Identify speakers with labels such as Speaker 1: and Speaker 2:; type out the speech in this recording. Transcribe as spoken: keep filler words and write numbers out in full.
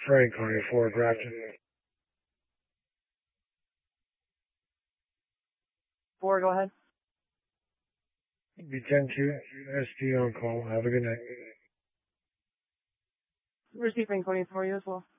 Speaker 1: Frank on your four, Grafton.
Speaker 2: Four, go ahead.
Speaker 1: Be ten two, S D on call. Have a good night.
Speaker 2: Receiving coding for you as well.